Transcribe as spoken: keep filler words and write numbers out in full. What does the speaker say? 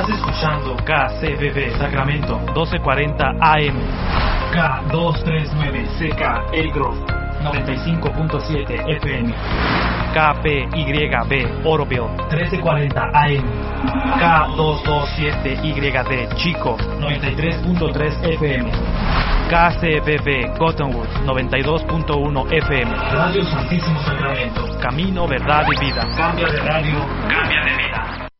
Estás escuchando K C B B Sacramento doce cuarenta A M, K doscientos treinta y nueve C K El Grove noventa y cinco punto siete F M, K P Y B Oroville trece cuarenta A M, K doscientos veintisiete Y D Chico noventa y tres punto tres F M, K C B B Cottonwood noventa y dos punto uno F M, Radio Santísimo Sacramento. Camino, verdad y vida. Cambia de radio, cambia de vida.